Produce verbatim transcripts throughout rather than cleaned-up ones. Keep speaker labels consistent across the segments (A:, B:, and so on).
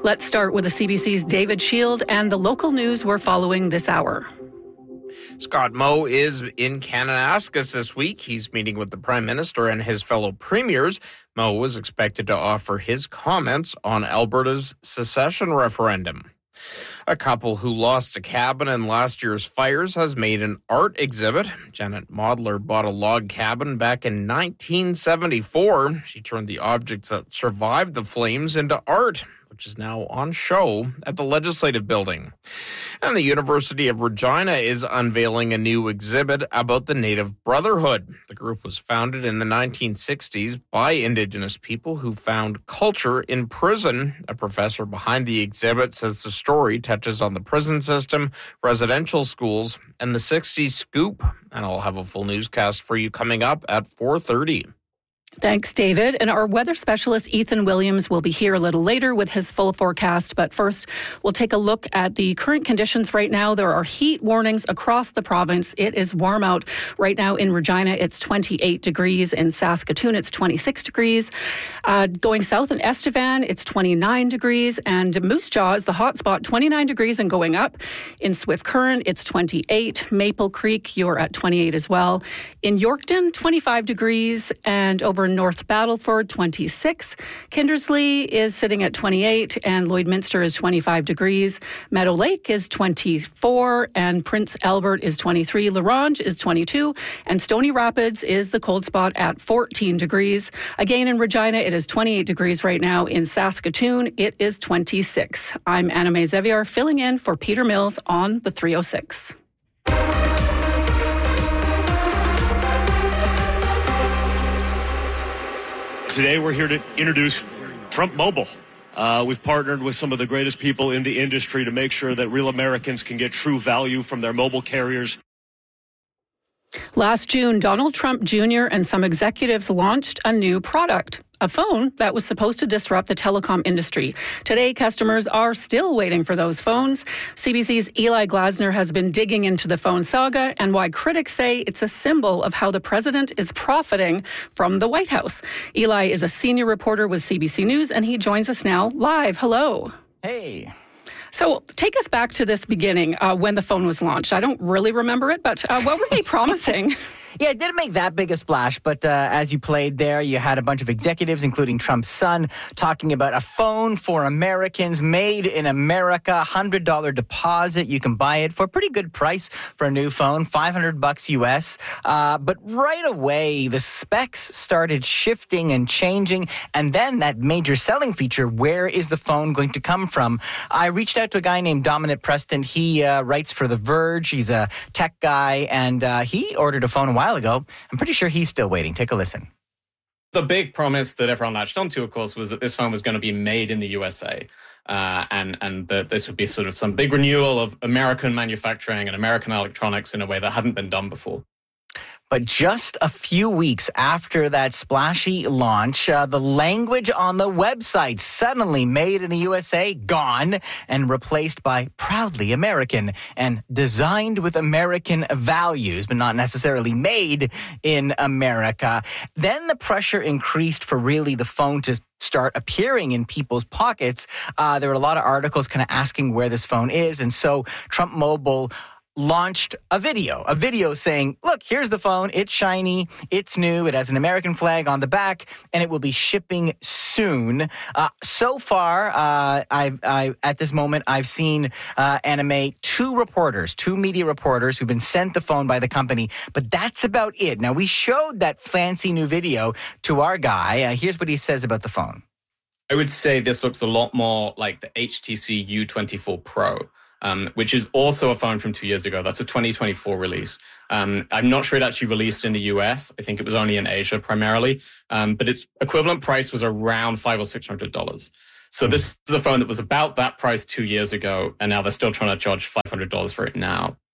A: Let's start with the C B C's David Shield and the local news we're following this hour.
B: Scott Moe is in Kananaskis this week. He's meeting with the Prime Minister and his fellow premiers. Moe was expected to offer his comments on Alberta's secession referendum. A couple who lost a cabin in last year's fires has made an art exhibit. Janet Modler bought a log cabin back in nineteen seventy-four. She turned the objects that survived the flames into art, which is now on show at the Legislative Building. And the University of Regina is unveiling a new exhibit about the Native Brotherhood. The group was founded in the nineteen sixties by Indigenous people who found culture in prison. A professor behind the exhibit says the story touches on the prison system, residential schools, and the sixties scoop. And I'll have a full newscast for you coming up at four thirty.
A: Thanks, David. And our weather specialist, Ethan Williams, will be here a little later with his full forecast. But first, we'll take a look at the current conditions right now. There are heat warnings across the province. It is warm out. Right now in Regina, it's twenty-eight degrees. In Saskatoon, it's twenty-six degrees. Uh, going south in Estevan, it's twenty-nine degrees. And Moose Jaw is the hot spot, twenty-nine degrees and going up. In Swift Current, it's twenty-eight. Maple Creek, you're at twenty-eight as well. In Yorkton, twenty-five degrees. And over North Battleford, twenty-six. Kindersley is sitting at twenty-eight, and Lloydminster is twenty-five degrees. Meadow Lake is twenty-four, and Prince Albert is twenty-three. La Ronge is twenty-two, and Stony Rapids is the cold spot at fourteen degrees. Again, in Regina, it is twenty-eight degrees right now. In Saskatoon, it is twenty-six. I'm Anna May Zeviar, filling in for Peter Mills on the three oh six.
C: Today, we're here to introduce Trump Mobile. Uh, we've partnered with some of the greatest people in the industry to make sure that real Americans can get true value from their mobile carriers.
A: Last June, Donald Trump Junior and some executives launched a new product, a phone that was supposed to disrupt the telecom industry. Today, customers are still waiting for those phones. C B C's Eli Glasner has been digging into the phone saga and why critics say it's a symbol of how the president is profiting from the White House. Eli is a senior reporter with C B C News, and he joins us now live. Hello.
D: Hey.
A: So take us back to this beginning uh, when the phone was launched. I don't really remember it, but uh, what were they promising?
D: Yeah, it didn't make that big a splash, but uh, as you played there, you had a bunch of executives, including Trump's son, talking about a phone for Americans made in America, one hundred dollars deposit. You can buy it for a pretty good price for a new phone, five hundred bucks U S. Uh, but right away, the specs started shifting and changing, and then that major selling feature, where is the phone going to come from? I reached out to a guy named Dominic Preston. He uh, writes for The Verge. He's a tech guy, and uh, he ordered a phone a while ago. I'm pretty sure he's still waiting. Take a listen.
E: The big promise that everyone latched onto, of course, was that this phone was going to be made in the U S A. Uh, and, and that this would be sort of some big renewal of American manufacturing and American electronics in a way that hadn't been done before.
D: But just a few weeks after that splashy launch, uh, the language on the website suddenly made in the U S A gone and replaced by proudly American and designed with American values, but not necessarily made in America. Then the pressure increased for really the phone to start appearing in people's pockets. Uh, there were a lot of articles kind of asking where this phone is. And so Trump Mobile launched a video, a video saying, look, here's the phone. It's shiny. It's new. It has an American flag on the back, and it will be shipping soon. Uh, so far, uh, I've, I, at this moment, I've seen, uh, Anime, two reporters, two media reporters who've been sent the phone by the company, but that's about it. Now, we showed that fancy new video to our guy. Uh, here's what he says about the phone.
E: I would say this looks a lot more like the H T C U twenty-four Pro. Um, which is also a phone from two years ago. That's a twenty twenty-four release. Um, I'm not sure it actually released in the U S. I think it was only in Asia primarily. Um, but its equivalent price was around five or six hundred dollars. So this is a phone that was about that price two years ago, and now they're still trying to charge five hundred dollars for it now.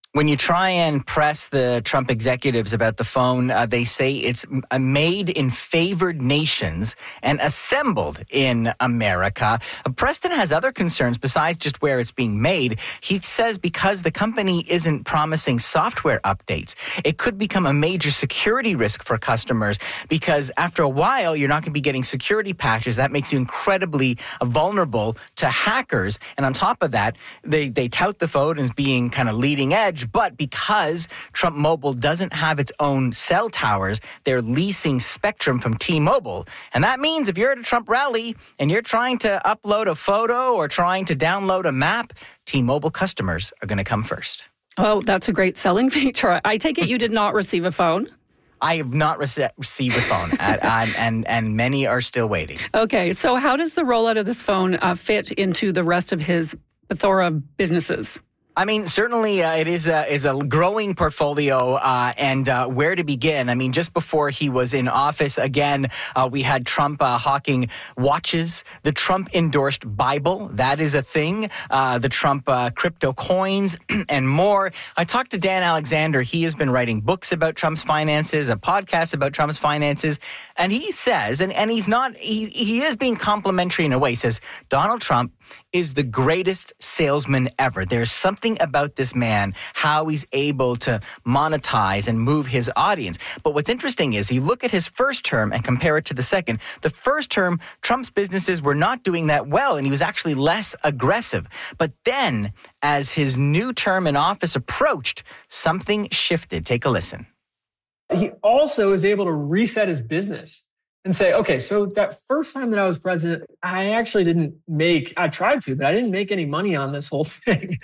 D: When you try and press the Trump executives about the phone, uh, they say it's made in favored nations and assembled in America. Uh, Preston has other concerns besides just where it's being made. He says because the company isn't promising software updates, it could become a major security risk for customers because after a while, you're not going to be getting security patches. That makes you incredibly vulnerable to hackers. And on top of that, they, they tout the phone as being kind of leading edge. But because Trump Mobile doesn't have its own cell towers, they're leasing spectrum from T-Mobile. And that means if you're at a Trump rally and you're trying to upload a photo or trying to download a map, T-Mobile customers are going to come first.
A: Oh, that's a great selling feature. I take it you did not receive a phone?
D: I have not rece- received a phone, at, uh, and, and many are still waiting.
A: Okay, so how does the rollout of this phone uh, fit into the rest of his plethora of businesses?
D: I mean, certainly uh, it is a, is a growing portfolio uh, and uh, where to begin. I mean, just before he was in office, again, uh, we had Trump uh, hawking watches, the Trump-endorsed Bible. That is a thing. Uh, the Trump uh, crypto coins and more. I talked to Dan Alexander. He has been writing books about Trump's finances, a podcast about Trump's finances. And he says, and, and he's not, he, he is being complimentary in a way. He says, Donald Trump is the greatest salesman ever. There's something about this man, how he's able to monetize and move his audience. But what's interesting is you look at his first term and compare it to the second. The first term, Trump's businesses were not doing that well, and he was actually less aggressive. But then, as his new term in office approached, something shifted. Take a listen.
F: He also is able to reset his business and say, okay, so that first time that I was president, I actually didn't make, I tried to, but I didn't make any money on this whole thing.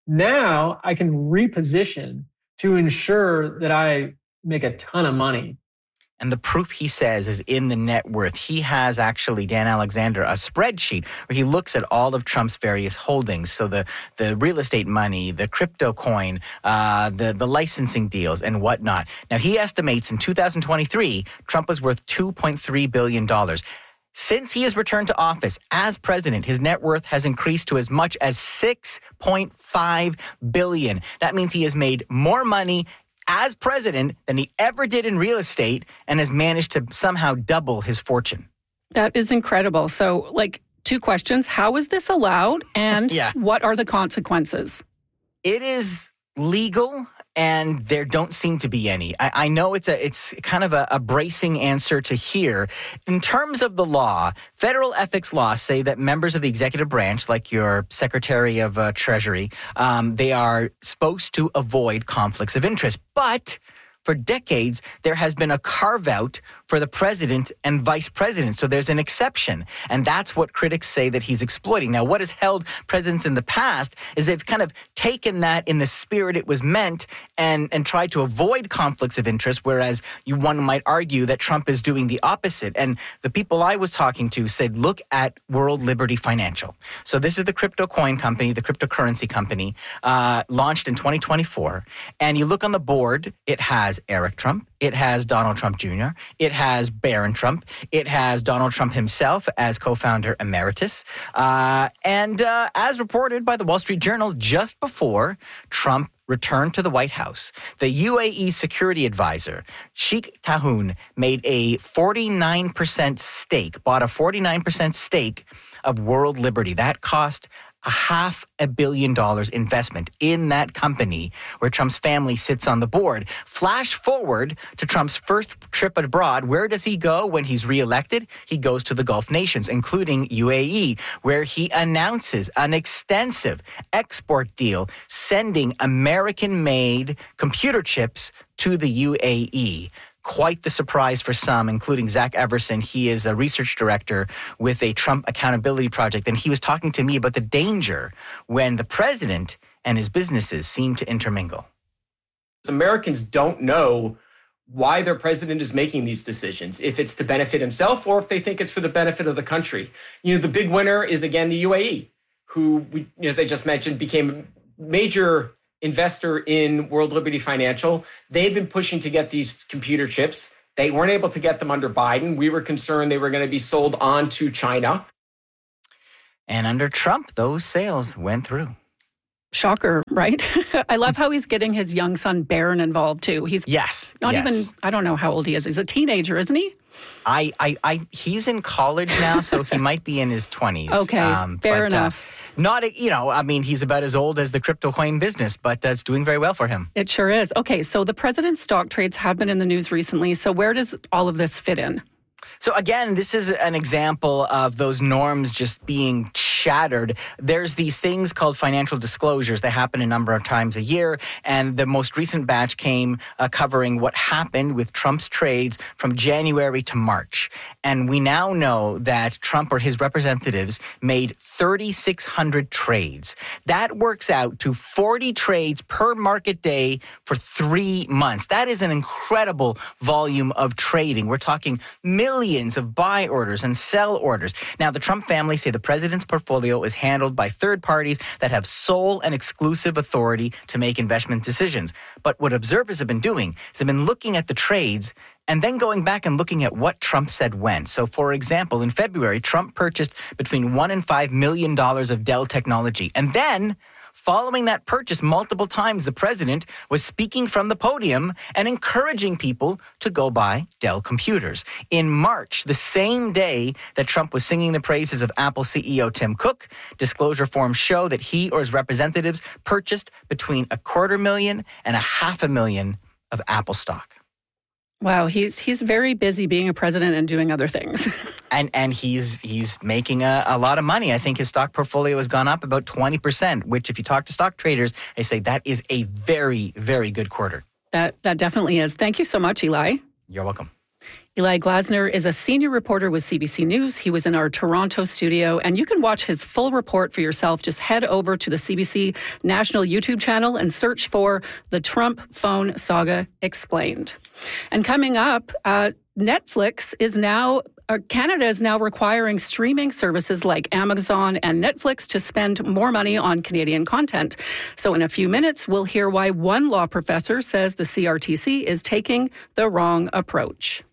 F: Now I can reposition to ensure that I make a ton of money.
D: And the proof, he says, is in the net worth. He has actually, Dan Alexander, a spreadsheet where he looks at all of Trump's various holdings. So the, the real estate money, the crypto coin, uh, the, the licensing deals and whatnot. Now, he estimates in two thousand twenty-three, Trump was worth two point three billion dollars. Since he has returned to office as president, his net worth has increased to as much as six point five billion dollars. That means he has made more money as president than he ever did in real estate and has managed to somehow double his fortune.
A: That is incredible. So, like, two questions. How is this allowed? And
D: yeah.
A: What are the consequences?
D: It is legal, and there don't seem to be any. I, I know it's a it's kind of a, a bracing answer to hear. In terms of the law, federal ethics laws say that members of the executive branch, like your Secretary of uh, Treasury, um, they are supposed to avoid conflicts of interest. But for decades, there has been a carve-out for the president and vice president. So there's an exception. And that's what critics say that he's exploiting. Now, what has held presidents in the past is they've kind of taken that in the spirit it was meant and, and tried to avoid conflicts of interest, whereas you one might argue that Trump is doing the opposite. And the people I was talking to said, look at World Liberty Financial. So this is the crypto coin company, the cryptocurrency company, uh, launched in twenty twenty-four. And you look on the board, it has Eric Trump, it has Donald Trump Junior, it has Barron Trump, it has Donald Trump himself as co-founder emeritus. Uh, and uh, as reported by the Wall Street Journal just before Trump returned to the White House, the U A E security advisor, Sheikh Tahoun, made a forty-nine percent stake, bought a forty-nine percent stake of World Liberty. That cost a half a billion dollars investment in that company where Trump's family sits on the board. Flash forward to Trump's first trip abroad. Where does he go when he's reelected? He goes to the Gulf nations, including U A E, where he announces an extensive export deal sending American-made computer chips to the U A E. Quite the surprise for some, including Zach Everson. He is a research director with a Trump Accountability Project, and he was talking to me about the danger when the president and his businesses seem to intermingle.
G: Americans don't know why their president is making these decisions, if it's to benefit himself or if they think it's for the benefit of the country. You know, the big winner is, again, the U A E, who, as I just mentioned, became a major investor in World Liberty Financial. They've been pushing to get these computer chips. They weren't able to get them under Biden. We were concerned they were going to be sold on to China.
D: And under Trump, those sales went through.
A: Shocker, right? I love how he's getting his young son, Barron, involved too. He's
D: yes,
A: not
D: yes.
A: even, I don't know how old he is. He's a teenager, isn't he?
D: I, I, I he's in college now, so he might be in his twenties.
A: Okay, um, fair but, enough.
D: Uh, not, you know, I mean, he's about as old as the crypto coin business, but uh, it's doing very well for him.
A: It sure is. Okay, so the president's stock trades have been in the news recently. So where does all of this fit in?
D: So again, this is an example of those norms just being shattered. There's these things called financial disclosures that happen a number of times a year. And the most recent batch came uh, covering what happened with Trump's trades from January to March. And we now know that Trump or his representatives made three thousand six hundred trades. That works out to forty trades per market day for three months. That is an incredible volume of trading. We're talking millions of buy orders and sell orders. Now, the Trump family say the president's portfolio is handled by third parties that have sole and exclusive authority to make investment decisions. But what observers have been doing is they've been looking at the trades and then going back and looking at what Trump said when. So, for example, in February, Trump purchased between one and five million dollars of Dell technology. And then, following that purchase multiple times, the president was speaking from the podium and encouraging people to go buy Dell computers. In March, the same day that Trump was singing the praises of Apple C E O Tim Cook, disclosure forms show that he or his representatives purchased between a quarter million and a half a million of Apple stock.
A: Wow, he's he's very busy being a president and doing other things.
D: And and he's he's making a, a lot of money. I think his stock portfolio has gone up about twenty percent, which if you talk to stock traders, they say that is a very, very good quarter.
A: That that definitely is. Thank you so much, Eli.
D: You're welcome.
A: Eli Glasner is a senior reporter with C B C News. He was in our Toronto studio, and you can watch his full report for yourself. Just head over to the C B C National YouTube channel and search for The Trump Phone Saga Explained. And coming up, uh, Netflix is now Uh, Canada is now requiring streaming services like Amazon and Netflix to spend more money on Canadian content. So in a few minutes, we'll hear why one law professor says the C R T C is taking the wrong approach.